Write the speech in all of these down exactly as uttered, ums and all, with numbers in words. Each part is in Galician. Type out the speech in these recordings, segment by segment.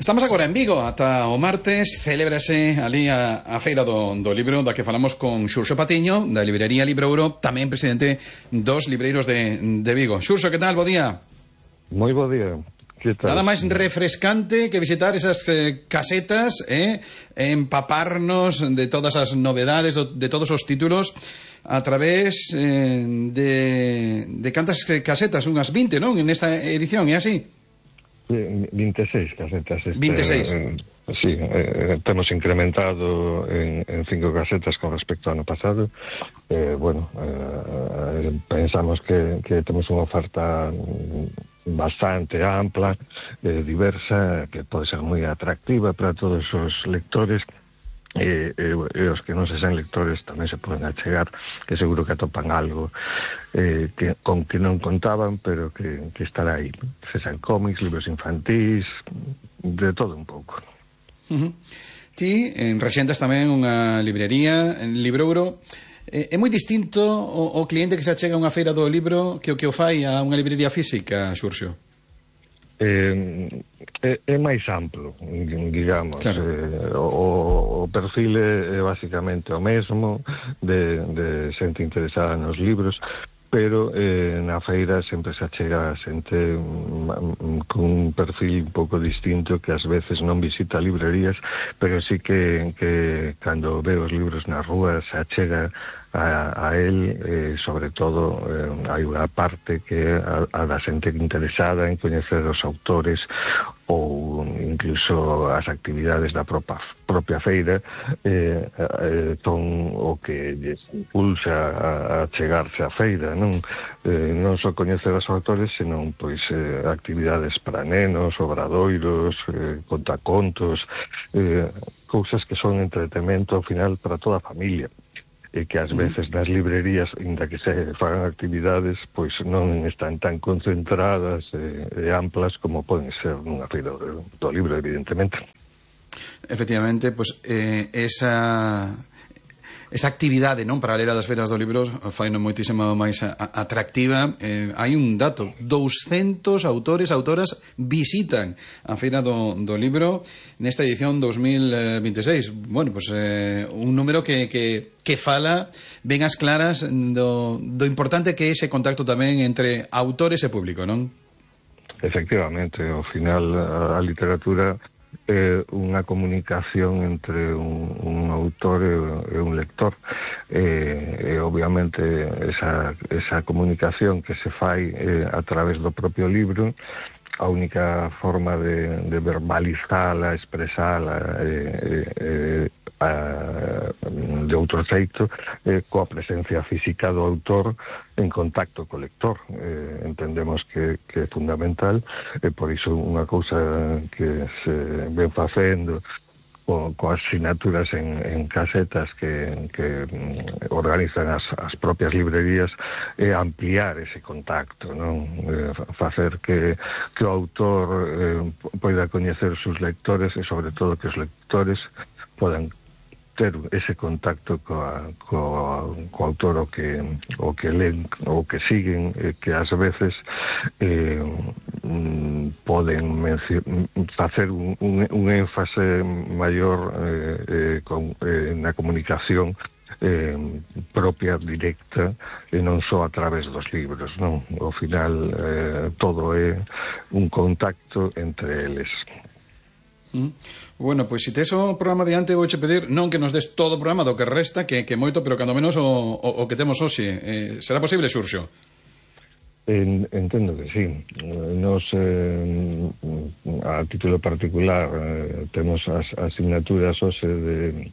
Estamos agora en Vigo, ata o martes celébrase ali a, a feira do, do libro, da que falamos con Xurxo Patiño, da librería Librouro, tamén presidente dos libreiros de, de Vigo. Xurxo, que tal? Bo día. Moi bo día. Que tal? Nada máis refrescante que visitar esas eh, casetas, eh, empaparnos de todas as novedades, de todos os títulos, a través eh, de, de cantas casetas, unhas vinte, non? En esta edición, é así? vinte e seis casetas. Este, vinte e seis. Eh, sí, eh, temos incrementado en, en cinco casetas con respecto ao ano pasado. Eh, bueno, eh, pensamos que, que temos unha oferta bastante ampla, eh, diversa, que pode ser moi atractiva para todos os lectores. E, e, e os que non se sean lectores tamén se poden achegar, que seguro que atopan algo eh, que, con que non contaban, pero que, que estará aí, se sean cómics, libros infantís, de todo un pouco. Uh-huh. Ti en rexentas tamén unha librería en Librouro. eh, É moi distinto o, o cliente que se achega a unha feira do libro que o que o fai a unha librería física, Xurxo? Eh, é, é máis amplo, digamos. Claro. eh, o, o perfil é, é basicamente o mesmo de, de xente interesada nos libros, pero eh, na feira sempre se achega xente mm, con un perfil un pouco distinto, que ás veces non visita librerías, pero sí que, que cando ve os libros na rúa se achega a, a él, eh, sobre todo eh, hai unha parte que é a, a da xente interesada en coñecer os autores ou incluso as actividades da propia, propia feira, eh, eh, son o que lles impulsa a, a chegarse á feira, non? Eh, non só coñecer os autores, senón pois eh, actividades para nenos, obradoiros, eh, contacontos, eh, cousas que son entretemento ao final para toda a familia, e que ás veces nas librerías, inda que se fagan actividades, pois non están tan concentradas e, e amplas como poden ser nunha feira do, do libro, evidentemente. Efectivamente, pois eh, esa esa actividade, non, paralela das feiras do libro fai non moitísimo máis a, a, atractiva. Eh, hai un dato, douscentos autores, autoras visitan a feira do, do libro nesta edición dos mil vinte e seis. Bueno, pois eh, un número que, que, que fala ben as claras do, do importante que é ese contacto tamén entre autores e público, non? Efectivamente, ao final a, a literatura é unha comunicación entre un, un autor e, e un lector, e, e obviamente esa, esa comunicación que se fai eh, a través do propio libro, a única forma de, de verbalizala, expresala eh, eh, a, de outro xeito eh, coa presencia física do autor en contacto co lector. Eh, entendemos que, que é fundamental, e por iso unha cousa que se ven facendo co, coas sinaturas en, en casetas que, que organizan as, as propias librerías, é ampliar ese contacto, non? Eh, facer que, que o autor eh, poida coñecer os seus lectores, e sobre todo que os lectores podan ter ese contacto coa, coa, co autor o que, o que leen, o que siguen, eh, que ás veces eh, mm, poden facer un, un, un énfase maior eh, eh, con, eh, na comunicación eh, propia, directa, e non só a través dos libros, non? Ao final eh, todo é un contacto entre eles. Mm. Bueno, pois se tes o programa diante, vouche pedir non que nos des todo o programa do que resta, que, que moito, pero cando menos o, o, o que temos hoxe. Eh, será posible, Xurxo? En, entendo que sí. Nos, eh, a título particular, eh, temos as asignaturas hoxe de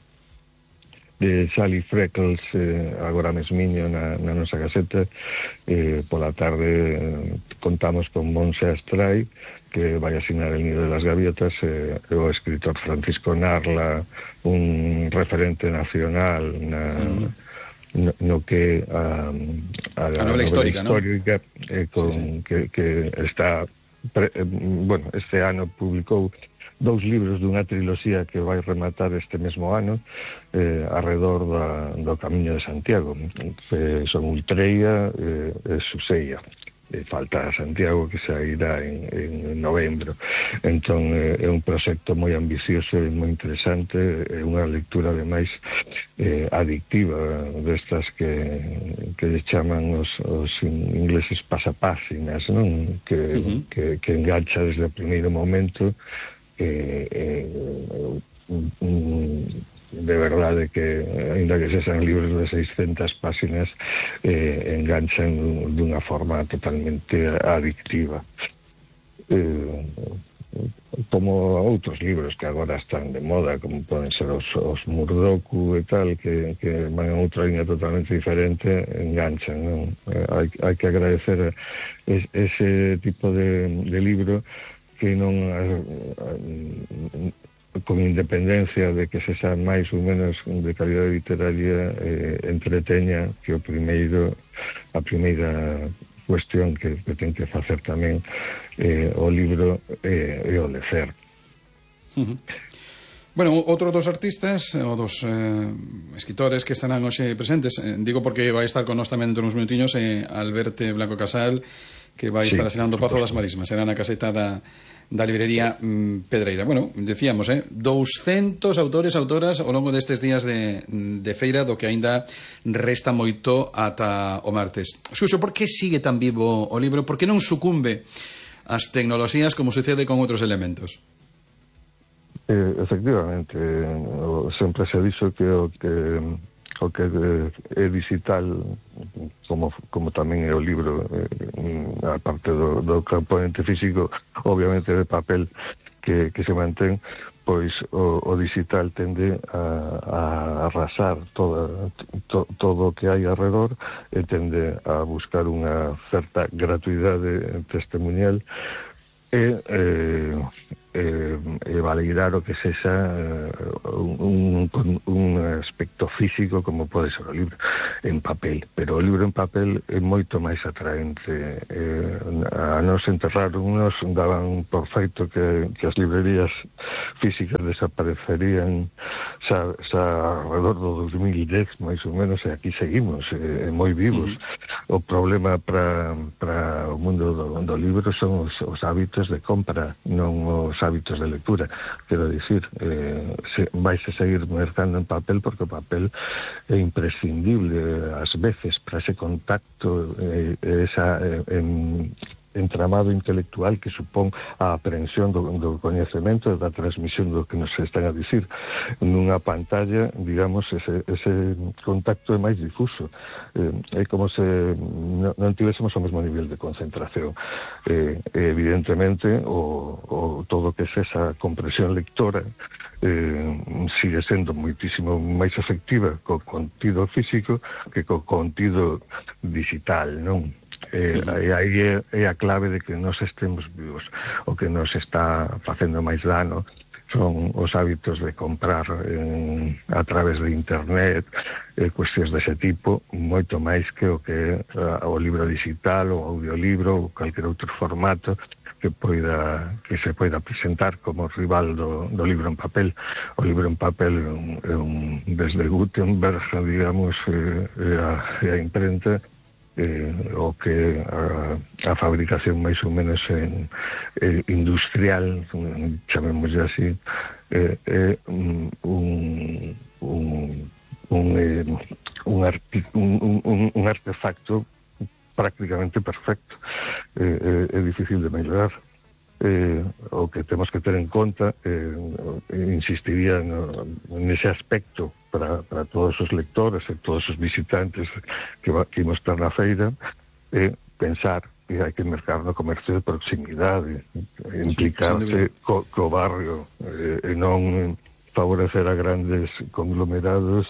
de Sally Freckles, eh, agora mesmiño na, na nosa caseta. Eh, pola tarde eh, contamos con Monse Astray, que vai asignar El nido de las gaviotas, eh, o escritor Francisco Narla, un referente nacional na, uh-huh. no, no que a, a, a novela histórica, histórica, ¿no? eh, con, sí, sí. Que, que está pre, eh, bueno, este ano publicou dous libros dunha triloxía que vai rematar este mesmo ano, eh, arredor da, do Camiño de Santiago, que son Ultreia e, e Suseia. e falta Santiago, que sairá en, en novembro. Entón é, é un proxecto moi ambicioso e moi interesante, é unha lectura ademais eh, adictiva, destas que que lle chaman os, os ingleses pasapáxinas, non? Que, uh-huh. que, que engancha desde o primeiro momento, eh, eh, un, un, de verdade que, ainda que sexan libros de seiscentas páxinas, eh, enganchan dunha forma totalmente adictiva. Eh, como outros libros que agora están de moda, como poden ser os, os Murdoku e tal, que, que van a outra línea totalmente diferente, enganchan, non? Eh, hai, hai que agradecer es, ese tipo de, de libro que non... Eh, con independencia de que se xa máis ou menos de calidade literaria, eh, entreteña, que o primeiro, a primeira cuestión que, que ten que facer tamén eh, o libro é eh, o lecer. Uh-huh. Bueno, outro dos artistas, ou dos eh, escritores que estarán hoxe presentes, eh, digo porque vai estar con nós tamén dentro uns minutiños, eh, Alberto Blanco Casal, que vai sí, estar asinando o Pazo das Marismas, será na caseta da da librería mm, Pedreira. Bueno, decíamos, eh, douscentos autores, autoras ao longo destes días de, de feira, do que aínda resta moito ata o martes. Xuxo, por que sigue tan vivo o libro? Por que non sucumbe ás tecnoloxías como sucede con outros elementos? Eh, efectivamente, eh, sempre se dixo que o que o que é digital, como, como tamén é o libro, eh, a parte do, do componente físico, obviamente de papel que, que se mantén, pois o, o digital tende a, a arrasar toda, to, todo o que hai alrededor, e tende a buscar unha certa gratuidade testemunial e eh, eh, e validar o que sexa eh, un, un, un aspecto físico como pode ser o libro en papel, pero o libro en papel é moito máis atraente. Eh, a nos enterrarnos daban por feito que, que as librerías físicas desaparecerían xa, xa alrededor do dos mil dez máis ou menos, e aquí seguimos eh, moi vivos. O problema para o mundo do, do libro son os, os hábitos de compra, non os hábitos de lectura. Quero dicir, eh, se, vais a seguir mercando en papel porque o papel é imprescindible ás veces para ese contacto, eh, esa eh, en, entramado intelectual que supón a aprehensión do, do coñecemento e da transmisión do que nos están a dicir. Nunha pantalla, digamos, ese, ese contacto é máis difuso. Eh, é como se non, non tivésemos o mesmo nivel de concentración. Eh, evidentemente, o, o todo que é esa compresión lectora eh, sigue sendo moitísimo máis efectiva co contido físico que co contido digital, non? Eh, aí é, é a clave de que nós estemos vivos. O que nos está facendo máis dano son os hábitos de comprar en, a través de internet, eh, cuestións dese tipo, moito máis que o que uh, o libro digital, o audiolibro ou calquer outro formato que poida que se poida presentar como rival do, do libro en papel. O libro en papel é un, é un desde Gutenberg, digamos, eh, é a, é a imprenta, eh, o que a, a fabricación máis ou menos en, eh, industrial, chamémoslle así, é eh, eh, un un un un, eh, un, arti, un, un, un artefacto prácticamente perfecto. Eh, eh, é difícil de mellorar. Eh, o que temos que ter en conta, eh, insistiría no, nese aspecto para, para todos os lectores e todos os visitantes que, va, que imos estar na feira, é eh, pensar que hai que mercar no comercio de proximidade, implicarse sí, co, co barrio, eh, e non favorecer a grandes conglomerados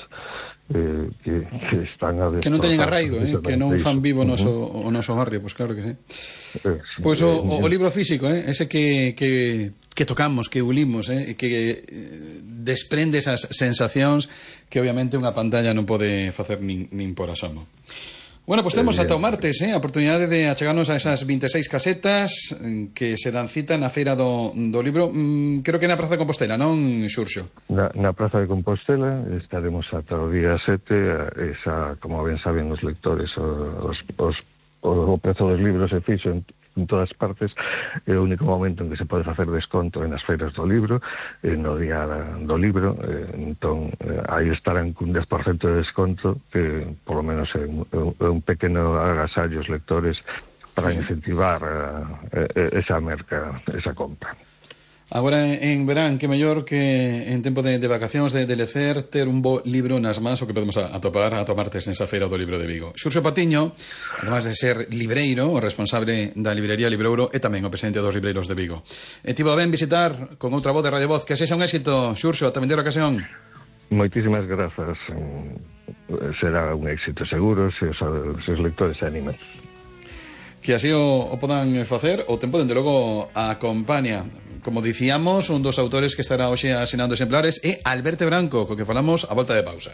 eh, que, que están a que non teñen arraigo, eh, que non fan vivo o noso, o noso barrio, pois pues claro que sí. Eh, sí pois pues o, o, o libro físico, eh, ese que, que, que tocamos, que ulimos, eh, que desprende esas sensacións que obviamente unha pantalla non pode facer nin, nin por asomo. Bueno, pois pues temos ata o martes, eh, a oportunidade de achegarnos a esas vinte e seis casetas que se dan cita na Feira do, do Libro, mm, creo que na Praza de Compostela, non, Xurxo? Na, na Praza de Compostela estaremos ata o día sete, esa, como ben saben os lectores, os, os o prezo dos libros é fixo en, en todas partes, é o único momento en que se pode facer desconto en as feiras do libro, eh, no día do libro, eh, entón eh, aí estarán cun dez por cento de desconto, que por lo menos é un, é un pequeno agasallo aos lectores para incentivar uh, esa merca, esa compra. Agora en verán, que mellor que en tempo de, de vacacións de, de lecer, ter un bo libro nas mans, o que podemos atopar a tomartes nesa feira do libro de Vigo. Xurxo Patiño, además de ser libreiro, o responsable da librería Librouro, é tamén o presidente dos libreiros de Vigo. E tivo ben visitar con outra voz de Radio Voz, que sexa un éxito, Xurxo, ata vindeira ocasión. Moitísimas grazas. Será un éxito seguro se os, se os lectores se animan. Que así o, o podan facer, o tempo dende logo acompaña. Como dicíamos, un dos autores que estará hoxe asinando exemplares é Alberto Branco, co que falamos a volta de pausa.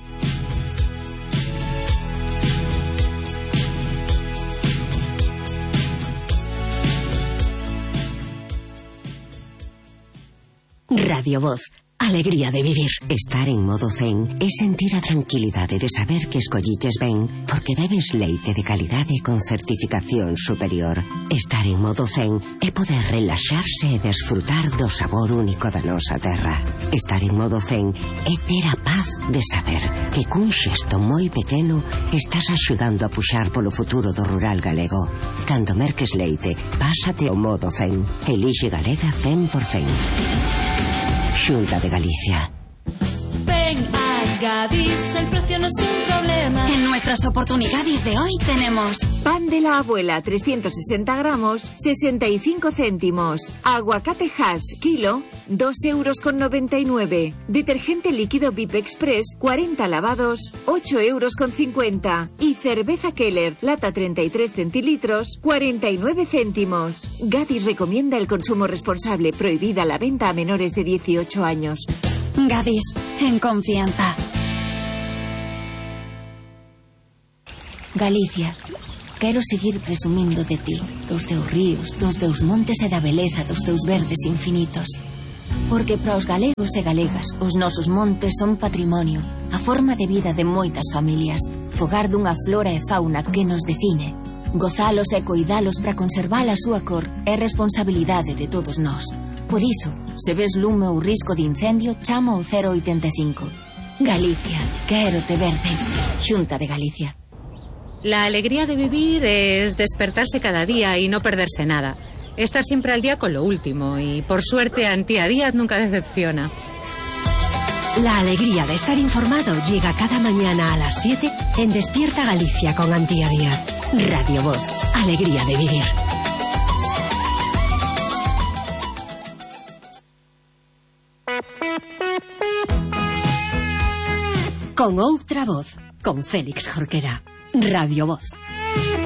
Radio Voz. Alegría de vivir. Estar en modo zen é sentir a tranquilidade de saber que escolliches ben porque bebes leite de calidade con certificación superior. Estar en modo zen é poder relaxarse e desfrutar do sabor único da nosa terra. Estar en modo zen é ter a paz de saber que cun xesto moi pequeno estás axudando a puxar polo futuro do rural galego. Cando merques leite, pásate ao modo zen. Elixe Galega cen por cen. Xunta de Galicia. Ven a Gadis, el precio no es un problema. En nuestras oportunidades de hoy tenemos pan de la abuela, trescientos sesenta gramos, sesenta y cinco céntimos. Aguacate Hass, kilo, dos euros con noventa y nueve. Detergente líquido V I P Express, cuarenta lavados, ocho euros con cincuenta. Y cerveza Keller, lata treinta y tres centilitros, cuarenta y nueve céntimos. Gadis recomienda el consumo responsable, prohibida la venta a menores de dieciocho años. Gadis, en confianza. Galicia, quero seguir presumindo de ti, dos teus ríos, dos teus montes e da beleza dos teus verdes infinitos. Porque para os galegos e galegas, os nosos montes son patrimonio, a forma de vida de moitas familias, fogar dunha flora e fauna que nos define. Gozalos e coidalos para conservar a súa cor é responsabilidade de todos nós. Por iso, se ves lume ou risco de incendio, chama o cero oitenta e cinco. Galicia, quero te verde. Xunta de Galicia. La alegría de vivir es despertarse cada día y no perderse nada. Estar siempre al día con lo último y, por suerte, Antía Díaz nunca decepciona. La alegría de estar informado llega cada mañana a las siete en Despierta Galicia con Antía Díaz. Radio Voz. Alegría de vivir. Con outra voz, con Félix Jorquera. Radio Voz.